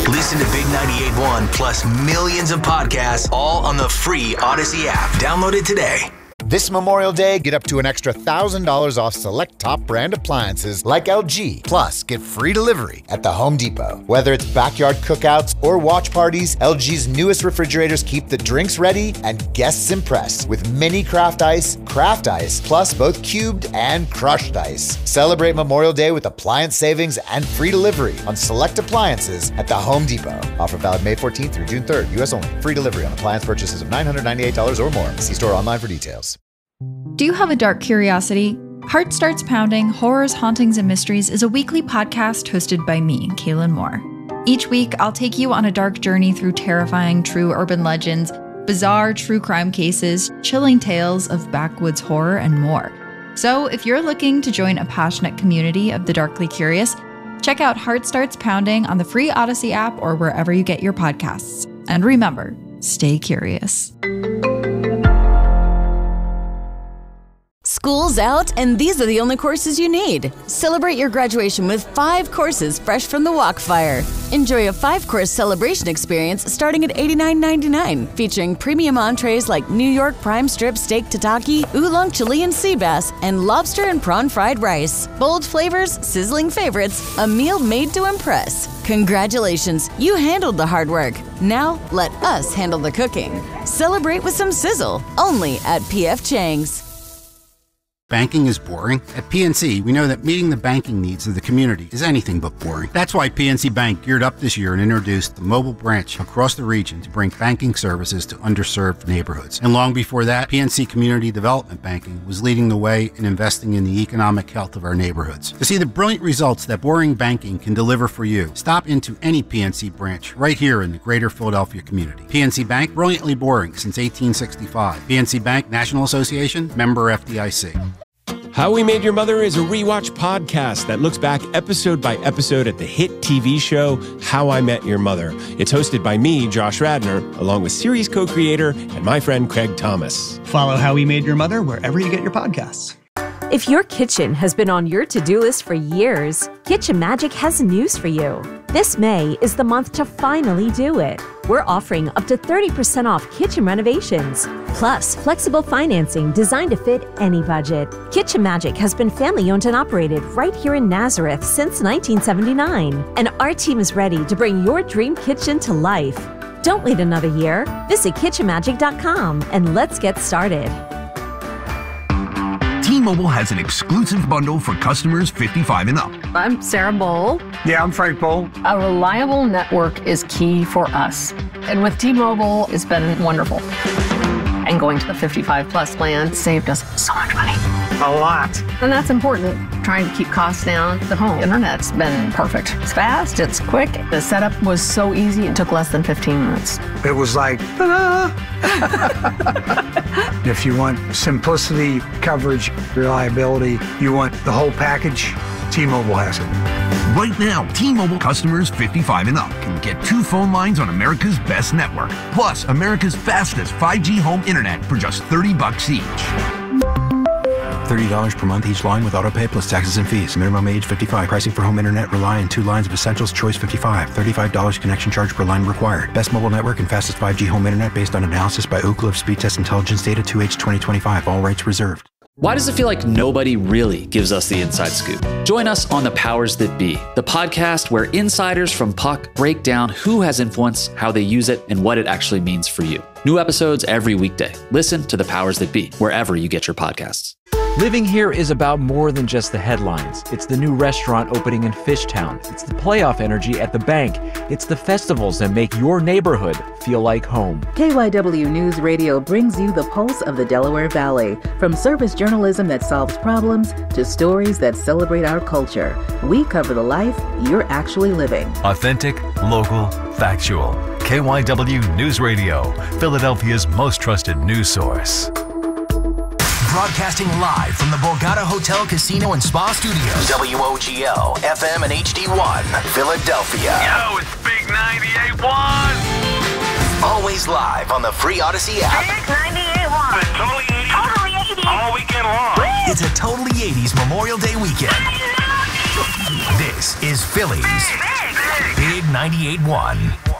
Listen to Big 98.1 plus millions of podcasts all on the free Odyssey app. Download it today. This Memorial Day, get up to an extra $1,000 off select top brand appliances like LG. Plus, get free delivery at the Home Depot. Whether it's backyard cookouts or watch parties, LG's newest refrigerators keep the drinks ready and guests impressed with mini craft ice, plus both cubed and crushed ice. Celebrate Memorial Day with appliance savings and free delivery on select appliances at the Home Depot. Offer valid May 14th through June 3rd, U.S. only. Free delivery on appliance purchases of $998 or more. See store online for details. Do you have a dark curiosity? Heart Starts Pounding, Horrors, Hauntings, and Mysteries is a weekly podcast hosted by me, Kaylin Moore. Each week, I'll take you on a dark journey through terrifying true urban legends, bizarre true crime cases, chilling tales of backwoods horror, and more. So if you're looking to join a passionate community of the darkly curious, check out Heart Starts Pounding on the free Odyssey app or wherever you get your podcasts. And remember, stay curious. School's out, and these are the only courses you need. Celebrate your graduation with 5 courses fresh from the Walkfire. Enjoy a 5-course celebration experience starting at $89.99, featuring premium entrees like New York prime strip steak tataki, oolong Chilean sea bass, and lobster and prawn fried rice. Bold flavors, sizzling favorites, a meal made to impress. Congratulations, you handled the hard work. Now, let us handle the cooking. Celebrate with some sizzle, only at P.F. Chang's. Banking is boring? At PNC, we know that meeting the banking needs of the community is anything but boring. That's why PNC Bank geared up this year and introduced the mobile branch across the region to bring banking services to underserved neighborhoods. And long before that, PNC Community Development Banking was leading the way in investing in the economic health of our neighborhoods. To see the brilliant results that boring banking can deliver for you, stop into any PNC branch right here in the greater Philadelphia community. PNC Bank, brilliantly boring since 1865. PNC Bank, National Association, member FDIC. How We Made Your Mother is a rewatch podcast that looks back episode by episode at the hit TV show How I Met Your Mother. It's hosted by me, Josh Radnor, along with series co-creator and my friend Craig Thomas. Follow How We Made Your Mother wherever you get your podcasts. If your kitchen has been on your to-do list for years, Kitchen Magic has news for you. This May is the month to finally do it. We're offering up to 30% off kitchen renovations, plus flexible financing designed to fit any budget. Kitchen Magic has been family-owned and operated right here in Nazareth since 1979, and our team is ready to bring your dream kitchen to life. Don't wait another year. Visit kitchenmagic.com and let's get started. T-Mobile has an exclusive bundle for customers 55 and up. I'm Sarah Bowl. Yeah, I'm Frank Bowl. A reliable network is key for us. And with T-Mobile, it's been wonderful. And going to the 55 plus plan saved us so much money. A lot. And that's important. Trying to keep costs down. The home internet's been perfect. It's fast, it's quick. The setup was so easy, it took less than 15 minutes. It was like, ta-da! If you want simplicity, coverage, reliability, you want the whole package, T-Mobile has it. Right now, T-Mobile customers 55 and up can get 2 phone lines on America's best network, plus America's fastest 5G home internet for just $30 each. $30 per month each line with autopay plus taxes and fees. Minimum age 55. Pricing for home internet rely on 2 lines of Essentials Choice 55. $35 connection charge per line required. Best mobile network and fastest 5G home internet based on analysis by Ookla of Speed Test Intelligence data 2H 2025. All rights reserved. Why does it feel like nobody really gives us the inside scoop? Join us on The Powers That Be, the podcast where insiders from Puck break down who has influence, how they use it, and what it actually means for you. New episodes every weekday. Listen to The Powers That Be, wherever you get your podcasts. Living here is about more than just the headlines. It's the new restaurant opening in Fishtown. It's the playoff energy at the bank. It's the festivals that make your neighborhood feel like home. KYW News Radio brings you the pulse of the Delaware Valley. From service journalism that solves problems to stories that celebrate our culture, we cover the life you're actually living. Authentic, local, factual. KYW News Radio, Philadelphia's most trusted news source. Broadcasting live from the Borgata Hotel, Casino, and Spa Studios. WOGL, FM, and HD1, Philadelphia. Yo, it's Big 98.1. Always live on the free Odyssey app. Big 98.1. It's totally 80s. Totally 80s. All weekend long. It's a totally 80s Memorial Day weekend. This is Philly's Big 98.1.